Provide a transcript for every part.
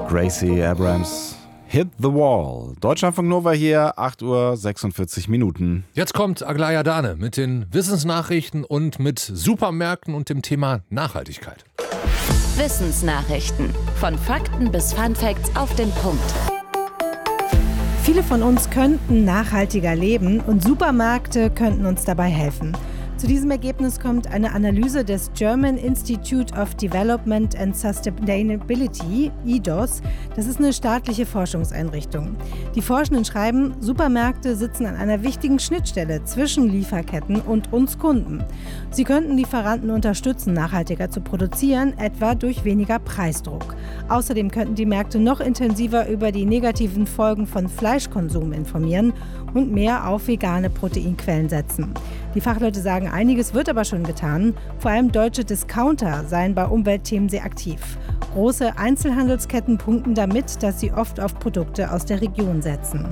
Gracie Abrams, Hit the Wall. Deutschlandfunk Nova hier, 8:46 Uhr. Jetzt kommt Aglaya Dane mit den Wissensnachrichten und mit Supermärkten und dem Thema Nachhaltigkeit. Wissensnachrichten. Von Fakten bis Funfacts auf den Punkt. Viele von uns könnten nachhaltiger leben und Supermärkte könnten uns dabei helfen. Zu diesem Ergebnis kommt eine Analyse des German Institute of Development and Sustainability, IDOS. Das ist eine staatliche Forschungseinrichtung. Die Forschenden schreiben, Supermärkte sitzen an einer wichtigen Schnittstelle zwischen Lieferketten und uns Kunden. Sie könnten Lieferanten unterstützen, nachhaltiger zu produzieren, etwa durch weniger Preisdruck. Außerdem könnten die Märkte noch intensiver über die negativen Folgen von Fleischkonsum informieren und mehr auf vegane Proteinquellen setzen. Die Fachleute sagen, einiges wird aber schon getan. Vor allem deutsche Discounter seien bei Umweltthemen sehr aktiv. Große Einzelhandelsketten punkten damit, dass sie oft auf Produkte aus der Region setzen.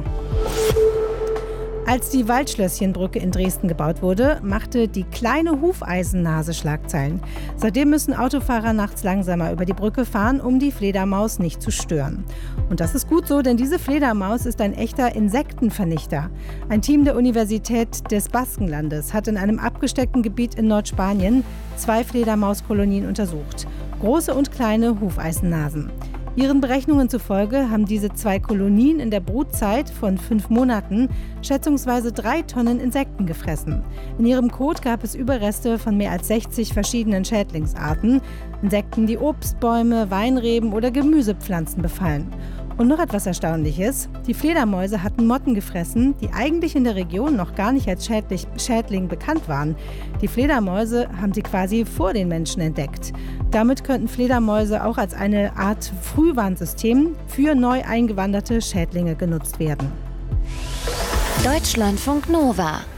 Als die Waldschlösschenbrücke in Dresden gebaut wurde, machte die kleine Hufeisennase Schlagzeilen. Seitdem müssen Autofahrer nachts langsamer über die Brücke fahren, um die Fledermaus nicht zu stören. Und das ist gut so, denn diese Fledermaus ist ein echter Insektenvernichter. Ein Team der Universität des Baskenlandes hat in einem abgesteckten Gebiet in Nordspanien 2 Fledermauskolonien untersucht. Große und kleine Hufeisennasen. Ihren Berechnungen zufolge haben diese 2 Kolonien in der Brutzeit von 5 Monaten schätzungsweise 3 Tonnen Insekten gefressen. In ihrem Kot gab es Überreste von mehr als 60 verschiedenen Schädlingsarten. Insekten, die Obstbäume, Weinreben oder Gemüsepflanzen befallen. Und noch etwas Erstaunliches, die Fledermäuse hatten Motten gefressen, die eigentlich in der Region noch gar nicht als Schädling bekannt waren. Die Fledermäuse haben sie quasi vor den Menschen entdeckt. Damit könnten Fledermäuse auch als eine Art Frühwarnsystem für neu eingewanderte Schädlinge genutzt werden. Deutschlandfunk Nova.